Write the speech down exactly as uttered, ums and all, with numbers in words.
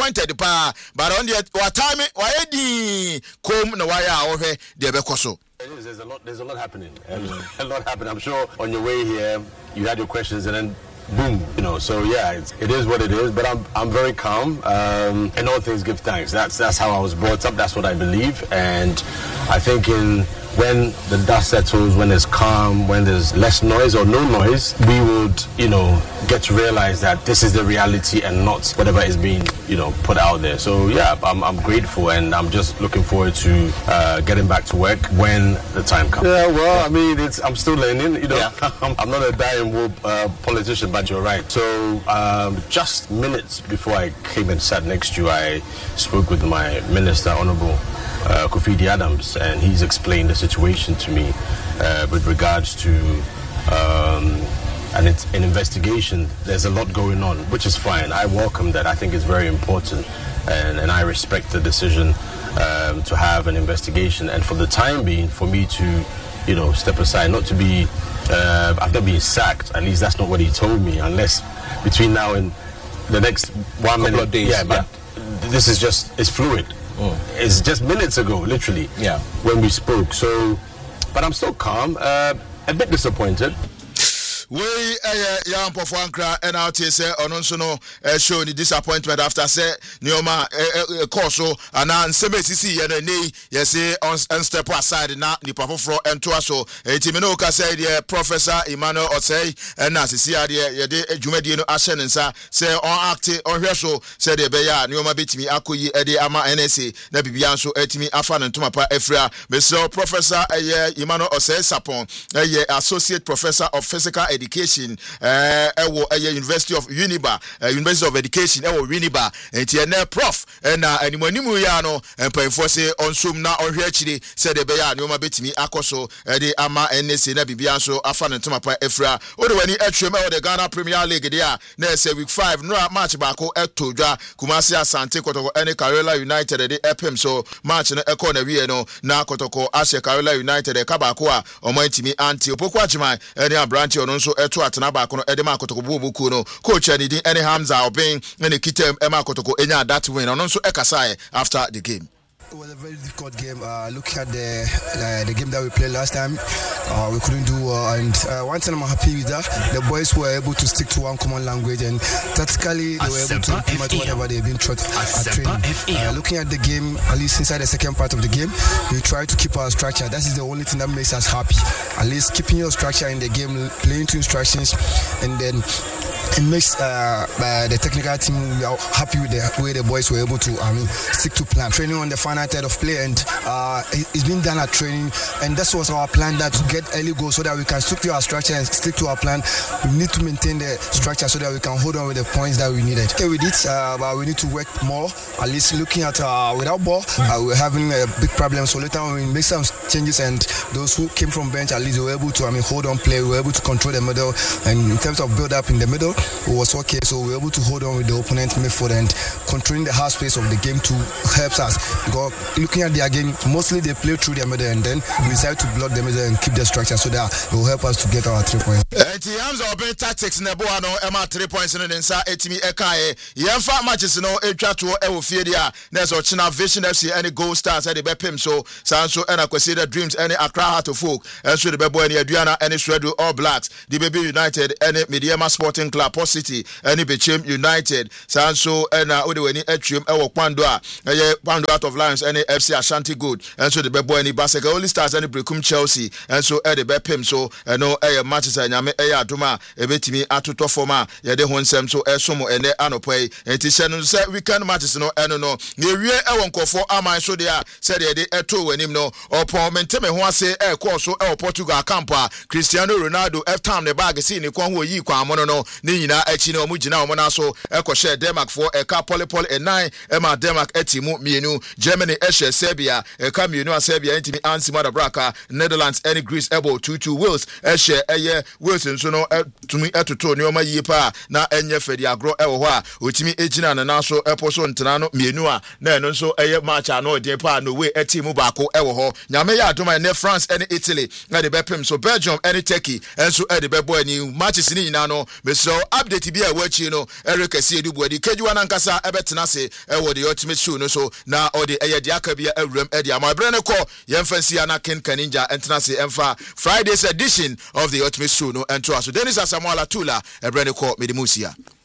disappointed pa but on the what time why di come na why a ohwe de bekoso. There's a lot there's a lot happening. A lot happening. I'm sure on your way here you had your questions and then boom, you know. So yeah, it's, it is what it is. But I'm I'm very calm. Um, in all things, give thanks. That's that's how I was brought up. That's what I believe. And I think in when the dust settles, when there's calm, when there's less noise or no noise, we would, you know, get to realize that this is the reality and not whatever is being, you know, put out there. So yeah, I'm I'm grateful and I'm just looking forward to uh, getting back to work when the time comes. Yeah, well, I mean, it's I'm still learning. You know, yeah. I'm not a dying wool uh, politician, but you're right. So um, just minutes before I came and sat next to you, I spoke with my minister, Honourable Uh, Kofi Adams, and he's explained the situation to me uh, with regards to um, and it's an investigation. There's a lot going on, which is fine. I welcome that. I think it's very important, and, and I respect the decision um, to have an investigation. And for the time being, for me to, you know, step aside, not to be, uh, I've not been sacked. At least that's not what he told me. Unless between now and the next one minute, of days, yeah. But yeah. this is just it's fluid. Mm. It's just minutes ago, literally, yeah, when we spoke. So, but I'm still calm, uh, a bit disappointed. We eh young Pofuankra and out here say ononso no show the disappointment after say Neoma course so and nsebesisi ye na nei ye say on step aside na nipa foforo ento aso etimino ka say the Professor Emmanuel Osei and na sisi ade ye de adwumadie no ahye nsa say on act on hwe so say de be ya Neoma betimi akoyi e de ama N S A na bibia nso etimi afa no ntoma pa afria Mister Professor eh Emmanuel Osei Sapon eh Associate Professor of Physical Education eh ewo eh University of Uniba uh, University of Education ewo Uniba enti ene prof na animanimu ya no empanfo se onsum na ohwe akiri se de be ya ne o ma betimi akoso de ama N S A na bibia nso afa ne ntoma efra o de wani atwem e de Ghana Premier League de a na se week five no match baako etodwa Kumasi Asante Kotoko ene Carolina United de epem so match no ekọ na wie no na Kotoko ase Carolina United e ka baako a o ma ntimi anti opokwa ajiman ene abranche ono nso eto atena baako no ede ma Kotoko bubuku no coach ani din ene Hamza Obin ene kitem e ma Kotoko enya that win ono nso ekasa after the game. It was a very difficult game. Uh, looking at the uh, the game that we played last time, uh, we couldn't do well. And uh, one thing I'm happy with that, the boys were able to stick to one common language, and tactically they were able to implement whatever they've been taught at training. Uh, looking at the game, at least inside the second part of the game, we try to keep our structure. That is the only thing that makes us happy. At least keeping your structure in the game, playing to instructions, and then it makes uh, uh, the technical team, we are happy with the way the boys were able to I mean, stick to plan. Training on the final third of play, and uh, it's been done at training, and that was our plan, that to get early goals so that we can stick to our structure and stick to our plan. We need to maintain the structure so that we can hold on with the points that we needed. Okay, we did, uh, but we need to work more. At least looking at uh, without ball, uh, we're having a big problem. So later on we make some changes, and those who came from bench, at least they were able to I mean, hold on play, we were able to control the middle, and in terms of build up in the middle, it was okay. So we were able to hold on with the opponent midfield and controlling the half space of the game to help us. Because looking at their game, mostly they play through their middle, and then we decide to block the middle and keep the structure so that it will help us to get our three points. Eti Hamza Obin tactics na bo ano e ma three points no nsa etimi ekae yemfa matches no etwa to e wo fie dia na so China Vision F C any Gold Stars e de bepem so sanso e na kwesi the Dreams any Accra Heart of Folk e so de bebo any Aduana any Shredo All Blacks the Baby United any Mediama Sporting Club Port City any Bechem United sanso e na ode wani atwem e wo Kwando a e Kwando out of Lions any F C Ashanti Good and so the bebo any Basaka Only Stars any Brekum Chelsea and so e de bepem so e no e matches nyame e ya adoma e betimi atoto forma ye de honsem so e somo ene anopoi enti hye no se weekend matches no eno no na ewie e wonkofo aman so de a se de de eto wanim no opon menteme ho ase e course e Portugal camp a Cristiano Ronaldo f time ne bag si ne kon ho yi kwa mono no ne nyina achi na omu gina omo na so e ko share Denmark for e ka polypol e nine e ma Denmark etimu mienu Germany e share Serbia e ka mienu a Serbia entimi ansi madabraka Netherlands any Greece ebo two two Wales e share eye Wales nso no tumi etoto ne oma yi pa na enye fedi agro e wo ho a otimi ejina na na so eposo ntena no mienu a na eno nso eye match a no odin pa no we etimu baako e wo ho nyame ya adoma ne France and Italy na de bepem so Belgium and Turkey enso e de bebo ani matches ni nyina no meso update bi a wachi no Eric Asiedu Buadi Kejuwa nankasa ebetena se ewo the ultimate show no so na odi eye de aka bia awuram e de amabre ne ko yemfansi ana Ken Kaninja entena se emfa Friday's edition of the ultimate show no ento aso Dennis Asamoah Latula ebre ne ko medimusia